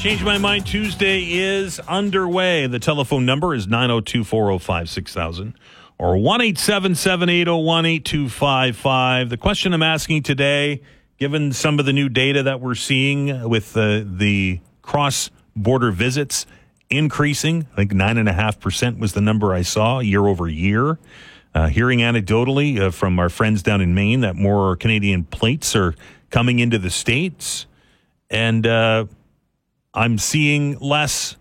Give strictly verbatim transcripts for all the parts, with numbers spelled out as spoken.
Change My Mind Tuesday is underway. The telephone number is nine oh two, four oh five, six thousand or one eight seven seven, eight oh one, eight two five five. The question I'm asking today, given some of the new data that we're seeing with the, the cross-border visits increasing, I think nine point five percent was the number I saw year over year. Uh, hearing anecdotally uh, from our friends down in Maine that more Canadian plates are coming into the States. And uh, I'm seeing less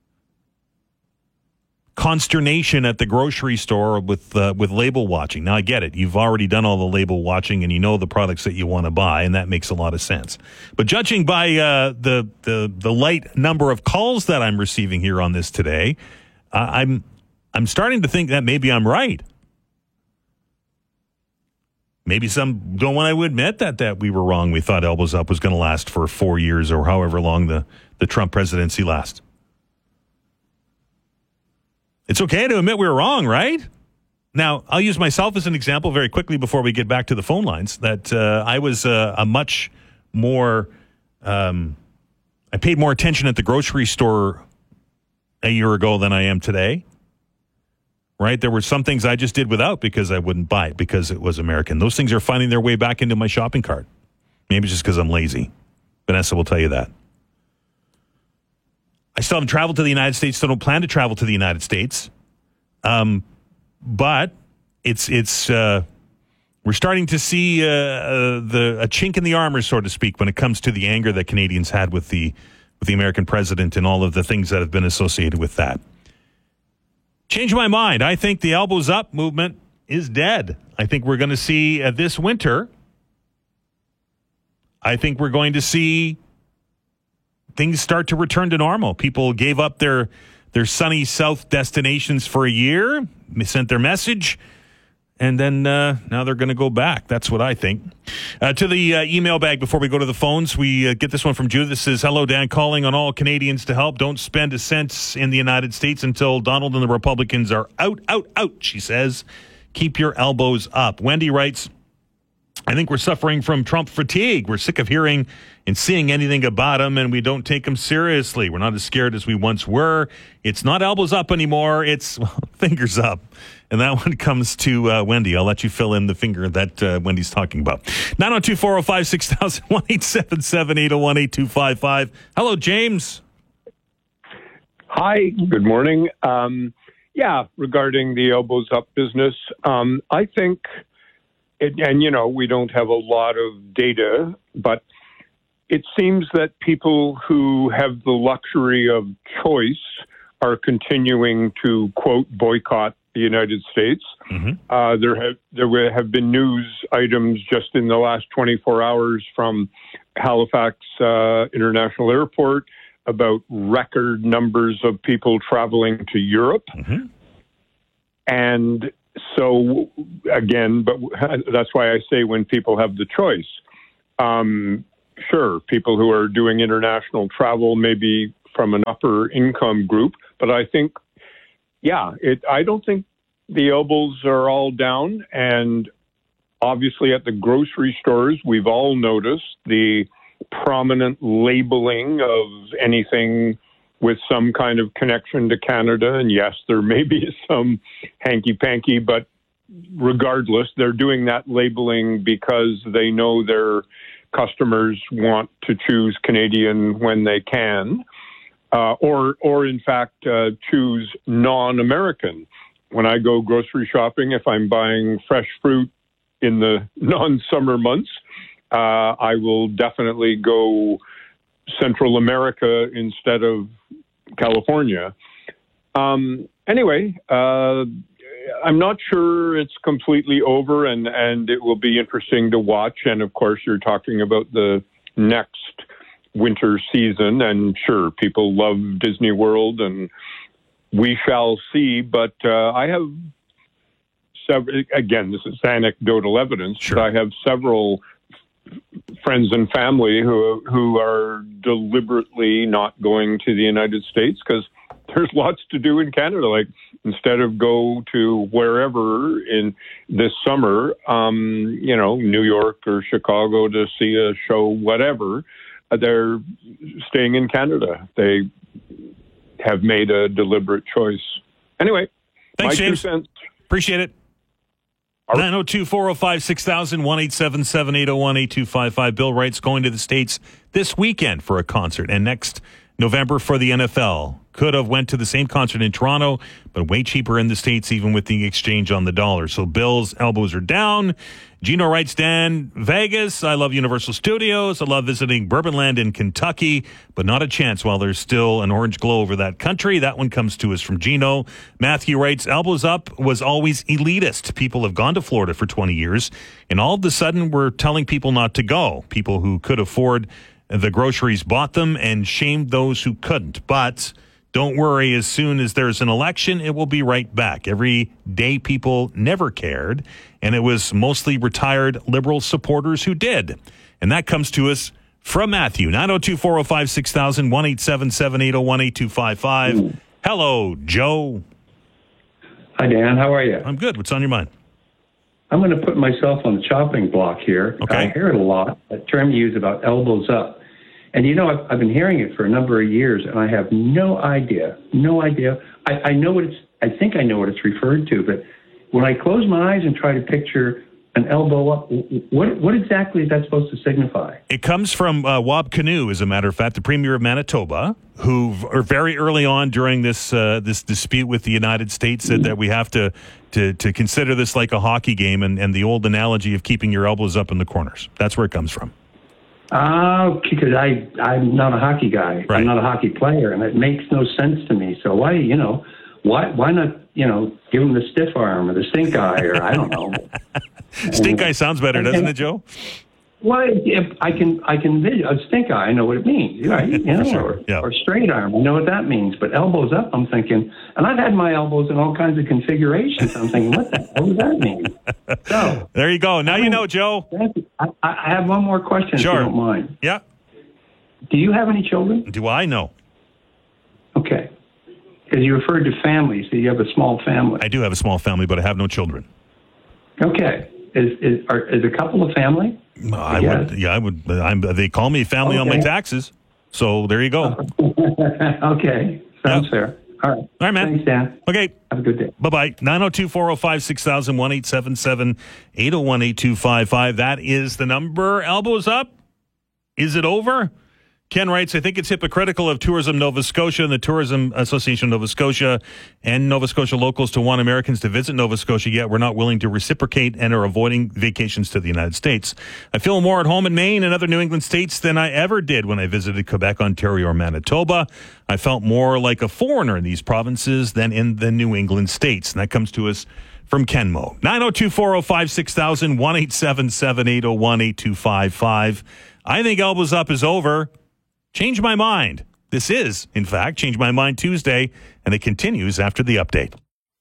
consternation at the grocery store with uh, with label watching. Now, I get it. You've already done all the label watching and you know the products that you want to buy, and that makes a lot of sense. But judging by uh, the, the the light number of calls that I'm receiving here on this today, uh, I'm I'm starting to think that maybe I'm right. Maybe some don't want to admit that, that we were wrong. We thought Elbows Up was going to last for four years or however long the, the Trump presidency lasts. It's okay to admit we were wrong, right? Now, I'll use myself as an example very quickly before we get back to the phone lines, that uh, I was uh, a much more, um, I paid more attention at the grocery store a year ago than I am today. Right? There were some things I just did without because I wouldn't buy it because it was American. Those things are finding their way back into my shopping cart. Maybe it's just because I'm lazy. Vanessa will tell you that. I still haven't traveled to the United States, still don't plan to travel to the United States. Um, but it's, it's, uh, we're starting to see uh, uh, the a chink in the armor, so to speak, when it comes to the anger that Canadians had with the, with the American president and all of the things that have been associated with that. Change my mind. I think the Elbows Up movement is dead. I think we're going to see uh, this winter, I think we're going to see things start to return to normal. People gave up their their sunny south destinations for a year, they sent their message, and then uh, now they're going to go back. That's what I think. Uh, to the uh, email bag before we go to the phones, we uh, get this one from Judith. This says, hello, Dan, calling on all Canadians to help. Don't spend a cent in the United States until Donald and the Republicans are out, out, out, she says. Keep your elbows up. Wendy writes, I think we're suffering from Trump fatigue. We're sick of hearing and seeing anything about him, and we don't take him seriously. We're not as scared as we once were. It's not elbows up anymore. It's well, fingers up. And that one comes to uh, Wendy. I'll let you fill in the finger that uh, Wendy's talking about. nine oh two, four oh five, six thousand, one eight seven seven, eight oh one, eight two five five. Hello, James. Hi, good morning. Um, yeah, regarding the elbows up business, um, I think, it, and you know, we don't have a lot of data, but it seems that people who have the luxury of choice are continuing to, quote, boycott the United States. Mm-hmm. Uh, there have there have been news items just in the last twenty-four hours from Halifax uh, International Airport about record numbers of people traveling to Europe. Mm-hmm. And so, again, but that's why I say when people have the choice, um, sure, people who are doing international travel, maybe from an upper income group, but I think Yeah, it, I don't think the elbows are all down. And obviously at the grocery stores, we've all noticed the prominent labeling of anything with some kind of connection to Canada. And yes, there may be some hanky-panky, but regardless, they're doing that labeling because they know their customers want to choose Canadian when they can. Uh, or, or in fact, uh, choose non-American. When I go grocery shopping, if I'm buying fresh fruit in the non-summer months, uh, I will definitely go Central America instead of California. Um, anyway, uh, I'm not sure it's completely over, and, and it will be interesting to watch. And of course, you're talking about the next winter season, and sure, people love Disney World, and we shall see. But uh, I have several, again, this is anecdotal evidence, sure. but I have several friends and family who who are deliberately not going to the United States because there's lots to do in Canada. Like, instead of go to wherever in this summer, um, you know, New York or Chicago to see a show, whatever, uh, they're staying in Canada. They have made a deliberate choice. Anyway, thanks, my James. two cents. Appreciate it. nine oh two, four oh five, six thousand, one eight seven seven, eight oh one, eight two five five. Bill Wright's going to the States this weekend for a concert, and next November for the N F L. Could have went to the same concert in Toronto, but way cheaper in the States, even with the exchange on the dollar. So Bill's elbows are down. Gino writes, Dan, Vegas. I love Universal Studios. I love visiting Bourbonland in Kentucky, but not a chance while there's still an orange glow over that country. That one comes to us from Gino. Matthew writes, elbows up was always elitist. People have gone to Florida for twenty years, and all of a sudden we're telling people not to go. People who could afford the groceries bought them and shamed those who couldn't. But don't worry, as soon as there's an election, it will be right back. Every day people never cared, and it was mostly retired Liberal supporters who did. And that comes to us from Matthew. nine oh two, four oh five, six thousand, one eight seven seven, eight oh one, eight two five five. Ooh. Hello, Joe. Hi, Dan. How are you? I'm good. What's on your mind? I'm going to put myself on the chopping block here. Okay. I hear it a lot, a term used about elbows up. And, you know, I've, I've been hearing it for a number of years, and I have no idea, no idea. I, I know what it's, I think I know what it's referred to, but when I close my eyes and try to picture an elbow up, what what exactly is that supposed to signify? It comes from uh, Wab Kinew, as a matter of fact, the Premier of Manitoba, who or very early on during this uh, this dispute with the United States said that we have to, to, to consider this like a hockey game, and, and the old analogy of keeping your elbows up in the corners. That's where it comes from. Ah, uh, because I, I'm not a hockey guy. Right. I'm not a hockey player, and it makes no sense to me. So why, you know, why why not, you know, give him the stiff arm or the stink eye, or I don't know. Stink eye sounds better, doesn't it, Joe? Well, if I can, I can, a stink eye, I know what it means, right? You know, sure. or, yeah. or straight arm, I know what that means. But elbows up, I'm thinking, and I've had my elbows in all kinds of configurations. I'm thinking, what the hell does that mean? So there you go. Now I mean, you know, Joe. I, I have one more question, sure. if you don't mind. Yeah. Do you have any children? Do I know? Okay. Because you referred to family, so you have a small family. I do have a small family, but I have no children. Okay. Is is, are, is a couple of family? I, I would. Yeah, I would. I'm, they call me family okay. on my taxes. So there you go. Okay. Sounds yep. fair. All right. All right, man. Thanks, Dan. Okay. Have a good day. Bye-bye. nine oh two, four oh five, six thousand, one eight seven seven, eight oh one, eight two five five. That is the number. Elbows up. Is it over? Ken writes, I think it's hypocritical of Tourism Nova Scotia and the Tourism Association of Nova Scotia and Nova Scotia locals to want Americans to visit Nova Scotia, yet we're not willing to reciprocate and are avoiding vacations to the United States. I feel more at home in Maine and other New England states than I ever did when I visited Quebec, Ontario, or Manitoba. I felt more like a foreigner in these provinces than in the New England states. And that comes to us from Kenmo. nine oh two, four oh five, six thousand, one eight seven seven, eight oh one, eight two five five. I think Elbows Up is over. Change my mind. This is, in fact, Change My Mind Tuesday, and it continues after the update.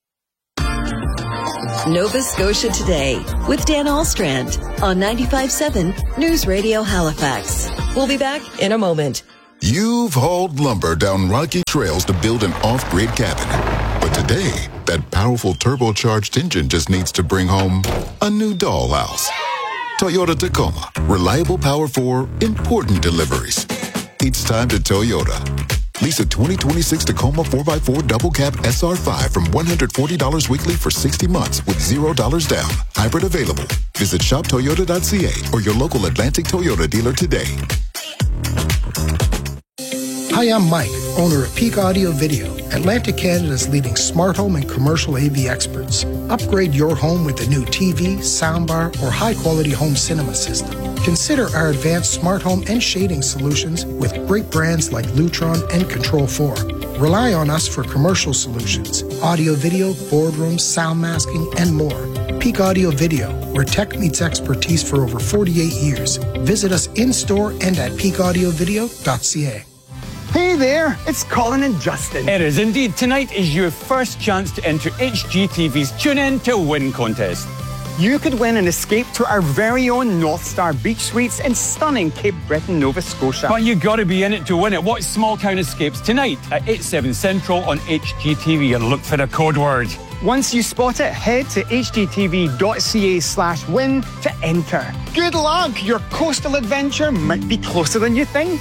Nova Scotia Today with Dan Alstrand on ninety-five point seven News Radio Halifax. We'll be back in a moment. You've hauled lumber down rocky trails to build an off-grid cabin. But today, that powerful turbocharged engine just needs to bring home a new dollhouse. Toyota Tacoma. Reliable power for important deliveries. It's time to Toyota. Lease a twenty twenty-six Tacoma four by four Double Cab S R five from one hundred forty dollars weekly for sixty months with zero dollars down. Hybrid available. Visit shop toyota dot c a or your local Atlantic Toyota dealer today. Hi, I'm Mike, owner of Peak Audio Video, Atlantic Canada's leading smart home and commercial A V experts. Upgrade your home with a new T V, soundbar, or high-quality home cinema system. Consider our advanced smart home and shading solutions with great brands like Lutron and Control four. Rely on us for commercial solutions, audio video, boardrooms, sound masking, and more. Peak Audio Video, where tech meets expertise for over forty-eight years. Visit us in-store and at peak audio video dot c a. Hey there, it's Colin and Justin. It is indeed. Tonight is your first chance to enter H G T V's Tune In to Win contest. You could win an escape to our very own North Star Beach Suites in stunning Cape Breton, Nova Scotia. But you got to be in it to win it. Watch Small Town Escapes tonight at eight, seven Central on H G T V and look for the code word Once you spot it, head to hdtv.ca slash win to enter. Good luck! Your coastal adventure might be closer than you think.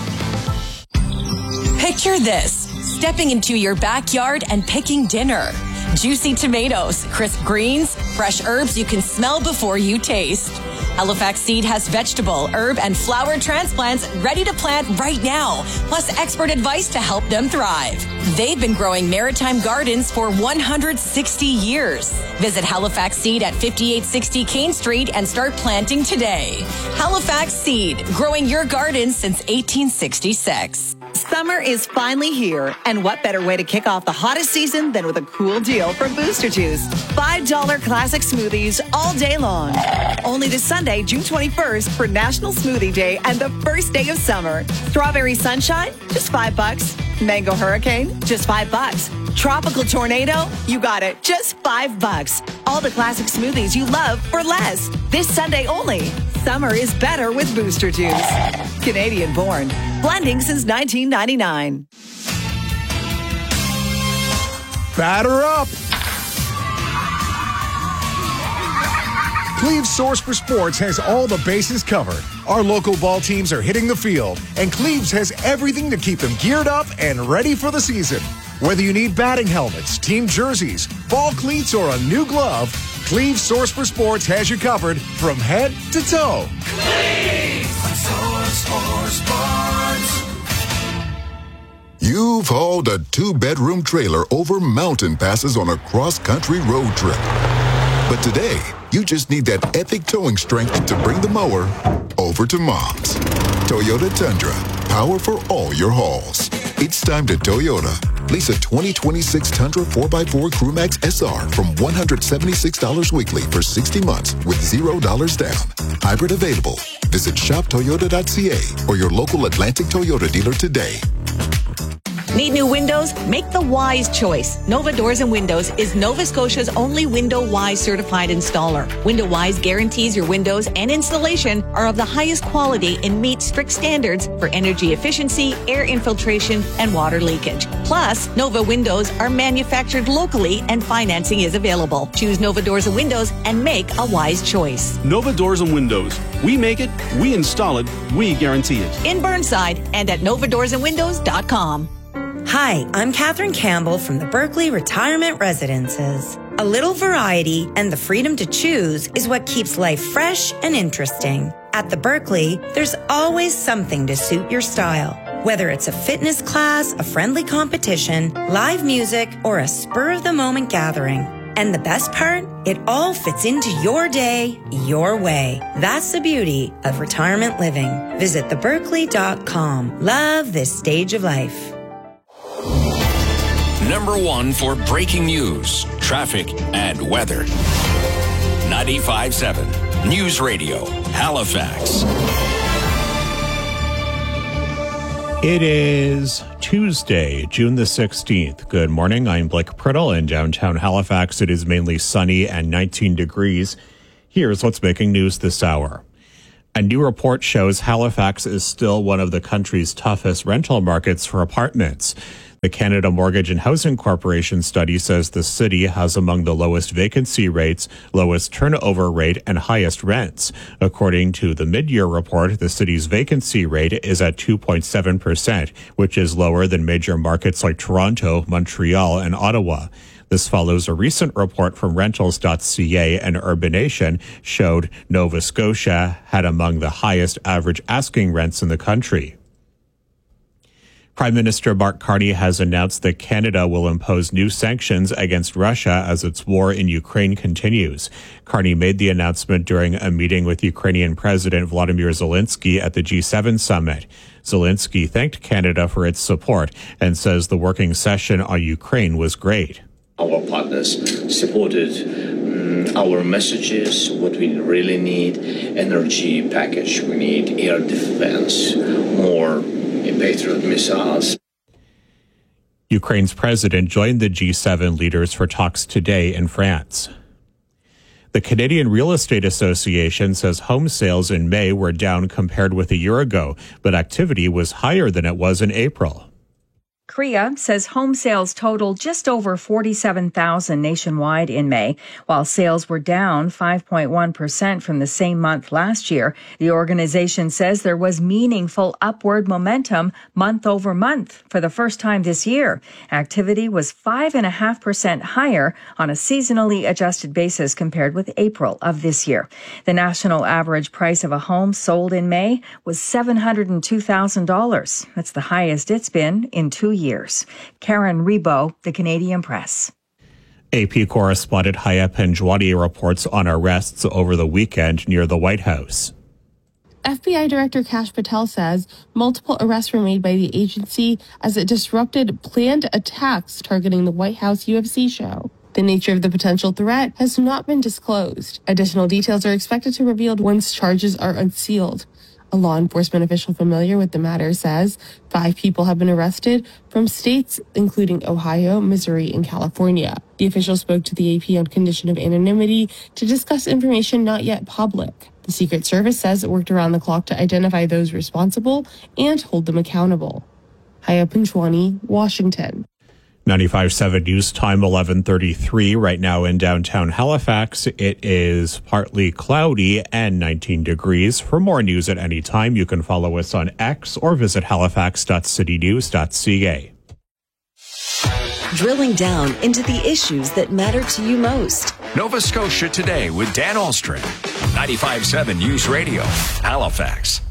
Picture this, stepping into your backyard and picking dinner. Juicy tomatoes, crisp greens, fresh herbs you can smell before you taste. Halifax Seed has vegetable, herb, and flower transplants ready to plant right now, plus expert advice to help them thrive. They've been growing maritime gardens for one hundred sixty years. Visit Halifax Seed at fifty-eight sixty Kane Street and start planting today. Halifax Seed, growing your garden since eighteen sixty-six. Summer is finally here, and what better way to kick off the hottest season than with a cool deal from Booster Juice. five dollar classic smoothies all day long. Only this Sunday, June twenty-first, for National Smoothie Day and the first day of summer. Strawberry Sunshine, just five bucks. Mango Hurricane, just five bucks. Tropical Tornado, you got it, just five bucks. All the classic smoothies you love for less. This Sunday only. Summer is better with Booster Juice. Canadian born. Blending since nineteen ninety-nine. Batter up! Cleve's Source for Sports has all the bases covered. Our local ball teams are hitting the field, and Cleve's has everything to keep them geared up and ready for the season. Whether you need batting helmets, team jerseys, ball cleats, or a new glove, Cleve's Source for Sports has you covered from head to toe. Cleve's Source for Sports. You've hauled a two-bedroom trailer over mountain passes on a cross-country road trip. But today, you just need that epic towing strength to bring the mower over to Mom's. Toyota Tundra, power for all your hauls. It's time to Toyota. Lease a twenty twenty-six Tundra four by four Crewmax S R from one hundred seventy-six dollars weekly for sixty months with zero dollars down. Hybrid available. Visit shop toyota dot c a or your local Atlantic Toyota dealer today. Need new windows? Make the wise choice. Nova Doors and Windows is Nova Scotia's only Window Wise certified installer. Window Wise guarantees your windows and installation are of the highest quality and meet strict standards for energy efficiency, air infiltration, and water leakage. Plus, Nova windows are manufactured locally and financing is available. Choose Nova Doors and Windows and make a wise choice. Nova Doors and Windows. We make it, we install it, we guarantee it. In Burnside and at nova doors and windows dot com. Hi, I'm Catherine Campbell from the Berkeley Retirement Residences. A little variety and the freedom to choose is what keeps life fresh and interesting. At the Berkeley, there's always something to suit your style. Whether it's a fitness class, a friendly competition, live music, or a spur-of-the-moment gathering. And the best part? It all fits into your day, your way. That's the beauty of retirement living. Visit the berkeley dot com. Love this stage of life. Number one for breaking news, traffic, and weather. ninety-five seven News Radio, Halifax. It is Tuesday, June the sixteenth. Good morning. I'm Blake Priddle. In downtown Halifax, it is mainly sunny and nineteen degrees. Here's what's making news this hour. A new report shows Halifax is still one of the country's toughest rental markets for apartments. The Canada Mortgage and Housing Corporation study says the city has among the lowest vacancy rates, lowest turnover rate, and highest rents. According to the mid-year report, the city's vacancy rate is at two point seven percent, which is lower than major markets like Toronto, Montreal, and Ottawa. This follows a recent report from rentals dot c a and Urbanation showed Nova Scotia had among the highest average asking rents in the country. Prime Minister Mark Carney has announced that Canada will impose new sanctions against Russia as its war in Ukraine continues. Carney made the announcement during a meeting with Ukrainian President Vladimir Zelensky at the G seven summit. Zelensky thanked Canada for its support and says the working session on Ukraine was great. Our partners supported um, our messages, what we really need, energy package, we need air defense, more Patriot missiles. Ukraine's president joined the G seven leaders for talks today in France. The Canadian Real Estate Association says home sales in May were down compared with a year ago, but activity was higher than it was in April. C R I A says home sales totaled just over forty-seven thousand nationwide in May, while sales were down five point one percent from the same month last year. The organization says there was meaningful upward momentum month over month for the first time this year. Activity was five point five percent higher on a seasonally adjusted basis compared with April of this year. The national average price of a home sold in May was seven hundred two thousand dollars. That's the highest it's been in two years. Karen Rebo, The Canadian Press. A P correspondent Haya Panjwani reports on arrests over the weekend near the White House. F B I Director Kash Patel says multiple arrests were made by the agency as it disrupted planned attacks targeting the White House U F C show. The nature of the potential threat has not been disclosed. Additional details are expected to be revealed once charges are unsealed. A law enforcement official familiar with the matter says five people have been arrested from states including Ohio, Missouri, and California. The official spoke to the A P on condition of anonymity to discuss information not yet public. The Secret Service says it worked around the clock to identify those responsible and hold them accountable. Haya Panjwani, Washington. ninety-five point seven News Time, eleven thirty-three. Right now in downtown Halifax, it is partly cloudy and nineteen degrees. For more news at any time, you can follow us on X or visit halifax dot city news dot c a. Drilling down into the issues that matter to you most. Nova Scotia Today with Dan Ahlstrom. ninety-five point seven News Radio, Halifax.